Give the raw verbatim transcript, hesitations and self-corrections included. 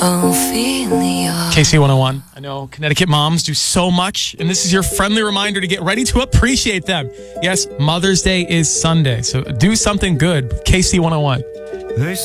Ophelia. K C one oh one. I know Connecticut moms do so much, and this is your friendly reminder to get ready to appreciate them. Yes, Mother's Day is Sunday, so do something good. K C one oh one.